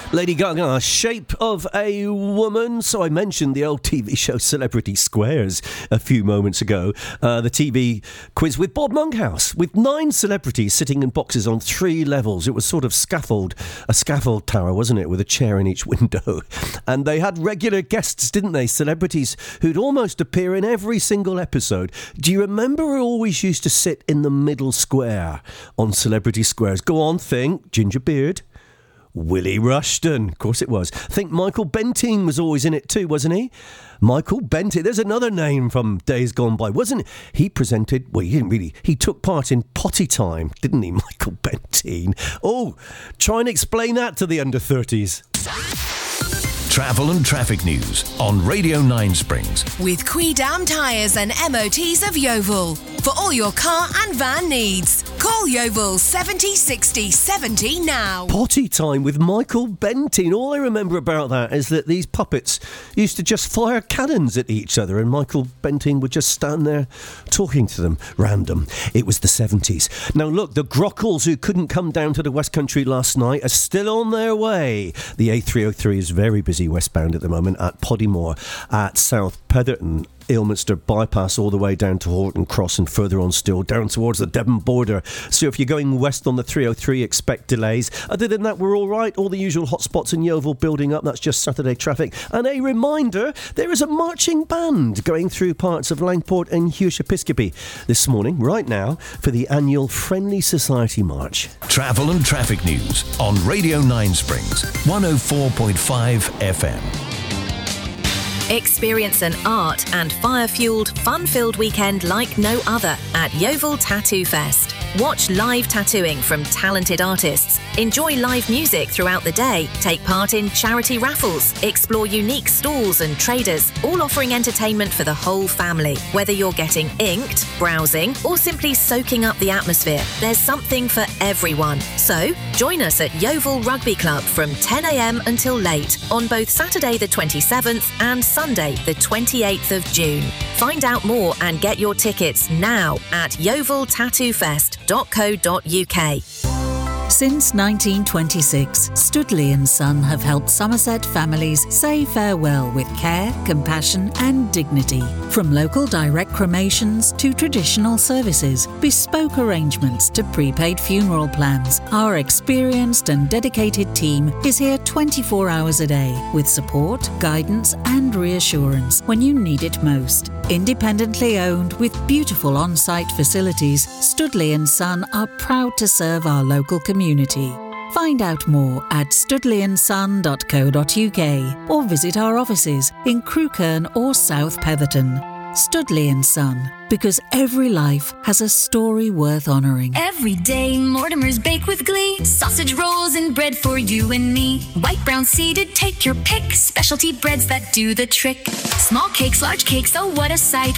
Lady Gaga, Shape of a Woman. So I mentioned the old TV show Celebrity Squares a few moments ago. The TV quiz with Bob Monkhouse, with 9 celebrities sitting in boxes on 3 levels. It was sort of a scaffold tower, wasn't it, with a chair in each window. And they had regular guests, didn't they? Celebrities who'd almost appear in every single episode. Do you remember who always used to sit in the middle square on Celebrity Squares? Go on, think. Ginger beard. Willie Rushton, of course it was. I think Michael Bentine was always in it too, wasn't he? Michael Bentine, there's another name from days gone by, wasn't it? He presented, well, he didn't really, he took part in Potty Time, didn't he, Michael Bentine? Oh, try and explain that to the under-30s. Travel and traffic news on Radio 9 Springs. With Quidam Tyres and MOTs of Yeovil. For all your car and van needs. Call Yeovil 70 60 70 now. Potty Time with Michael Bentine. All I remember about that is that these puppets used to just fire cannons at each other and Michael Bentine would just stand there talking to them. Random. It was the 70s. Now look, the Grockles who couldn't come down to the West Country last night are still on their way. The A303 is very busy westbound at the moment at Podymore, at South Petherton, Ilminster bypass all the way down to Horton Cross and further on still down towards the Devon border. So if you're going west on the 303, expect delays. Other than that, we're all right. All the usual hotspots in Yeovil building up. That's just Saturday traffic. And a reminder, there is a marching band going through parts of Langport and Hughes Episcopi this morning, right now, for the annual Friendly Society March. Travel and traffic news on Radio 9 Springs, 104.5 FM. Experience an art and fire-fuelled, fun-filled weekend like no other at Yeovil Tattoo Fest. Watch live tattooing from talented artists, enjoy live music throughout the day, take part in charity raffles, explore unique stalls and traders, all offering entertainment for the whole family. Whether you're getting inked, browsing, or simply soaking up the atmosphere, there's something for everyone. So, join us at Yeovil Rugby Club from 10 a.m. until late on both Saturday the 27th and Sunday the 28th of June. Find out more and get your tickets now at yeoviltattoofest.co.uk. Since 1926, Studley & Son have helped Somerset families say farewell with care, compassion and dignity. From local direct cremations to traditional services, bespoke arrangements to prepaid funeral plans, our experienced and dedicated team is here 24 hours a day with support, guidance and reassurance when you need it most. Independently owned with beautiful on-site facilities, Studley & Son are proud to serve our local community. Find out more at studleyandson.co.uk or visit our offices in Crewkerne or South Petherton. Studley & Son, because every life has a story worth honouring. Every day, Mortimer's bake with glee. Sausage rolls and bread for you and me. White, brown, seeded, take your pick. Specialty breads that do the trick. Small cakes, large cakes, oh what a sight.